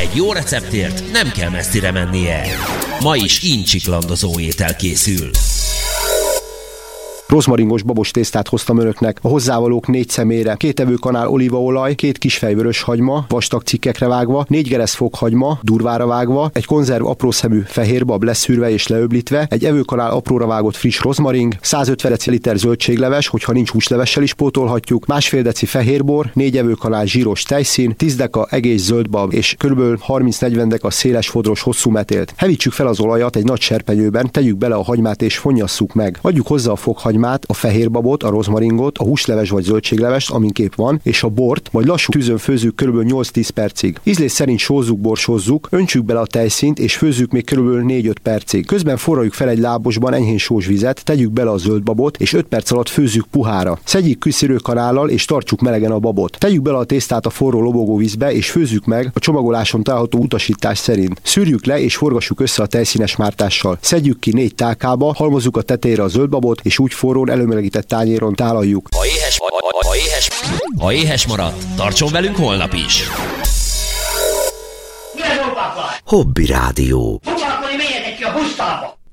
Egy jó receptért nem kell messzire mennie. Ma is incsiklandozó étel készül. Rozmaringos babos tésztát hoztam önöknek, a hozzávalók 4 személyre, 2 evőkanál olívaolaj, 2 kisfej vörös hagyma, vastag cikkekre vágva, 4 gereszfog hagyma, durvára vágva, egy konzerv aprószemű fehérbab leszűrve és leöblítve, egy evőkanál apróra vágott friss rozmaring, 150 deciliter zöldségleves, hogyha nincs húslevessel is pótolhatjuk, másfél deci fehérbor, 4 evőkanál zsíros tejszín, 10 deka egész zöldbab és kb. 30-40 deka széles fodros hosszú metélt. Hevítsük fel az olajat egy nagy serpenyőben, tegyük bele a hagymát és fonnyasszuk meg. Adjuk hozzá a fokhagymát, a fehérbabot, a rozmaringot, a húsleves vagy zöldséglevest, amin kép van, és a bort, majd lassú tűzön főzzük kb. 8-10 percig. Ízlés szerint sózzuk, borsozzuk, öntsük bele a tejszínt és főzzük még kb. 4-5 percig. Közben forraljuk fel egy lábosban enyhén sós vizet, tegyük bele a zöldbabot és 5 perc alatt főzzük puhára. Szedjük küszörőkanállal és tartsuk melegen a babot. Tegyük bele a tésztát a forró lobogó vízbe és főzzük meg a csomagoláson található utasítás szerint. Szűrjük le és forgassuk össze a tejszínes mártással. Szedjük ki 4 tálkába, halmozzuk a tetejére a zöldbabot és úgy forrón előmelegített tányéron tálaljuk. Ha éhes maradt, tartson velünk holnap is! Hobby Rádió. Foglalkozni, menjetek ki a pusztába!